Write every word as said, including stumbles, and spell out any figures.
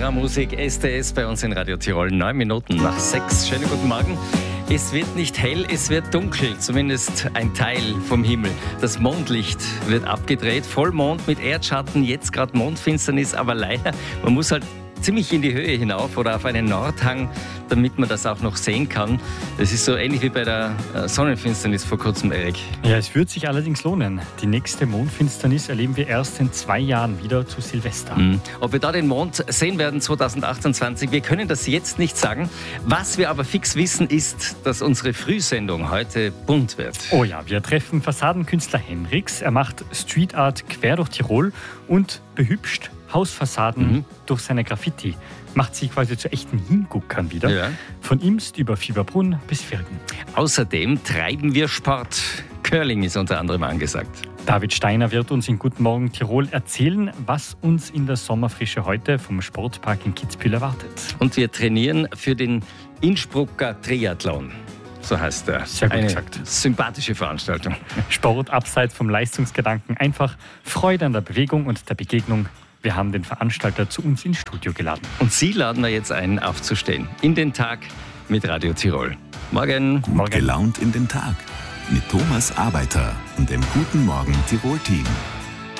eurer Musik S T S bei uns in Radio Tirol. Neun Minuten nach sechs. Schönen guten Morgen. Es wird nicht hell, es wird dunkel, zumindest ein Teil vom Himmel. Das Mondlicht wird abgedreht, Vollmond mit Erdschatten, jetzt gerade Mondfinsternis, aber leider, man muss halt ziemlich in die Höhe hinauf oder auf einen Nordhang, damit man das auch noch sehen kann. Das ist so ähnlich wie bei der Sonnenfinsternis vor kurzem, Erik. Ja, es wird sich allerdings lohnen. Die nächste Mondfinsternis erleben wir erst in zwei Jahren wieder zu Silvester. Mhm. Ob wir da den Mond sehen werden zwanzig achtundzwanzig, wir können das jetzt nicht sagen. Was wir aber fix wissen, ist, dass unsere Frühsendung heute bunt wird. Oh ja, wir treffen Fassadenkünstler Henriks. Er macht Street Art quer durch Tirol und behübscht Hausfassaden mhm. durch seine Graffiti. Macht sich quasi zu echten Hinguckern wieder. Ja. Von Imst über Fieberbrunn bis Virgen. Außerdem treiben wir Sport. Curling ist unter anderem angesagt. David Steiner wird uns in Guten Morgen Tirol erzählen, was uns in der Sommerfrische heute vom Sportpark in Kitzbühel erwartet. Und wir trainieren für den Innsbrucker Triathlon. So heißt er. Sehr gut Eine gesagt. Sympathische Veranstaltung. Sport abseits vom Leistungsgedanken. Einfach Freude an der Bewegung und der Begegnung. Wir haben den Veranstalter zu uns ins Studio geladen. Und Sie laden wir jetzt ein, aufzustehen. In den Tag mit Radio Tirol. Morgen. Gut Morgen. gelaunt in den Tag. Mit Thomas Arbeiter und dem Guten Morgen Tirol-Team.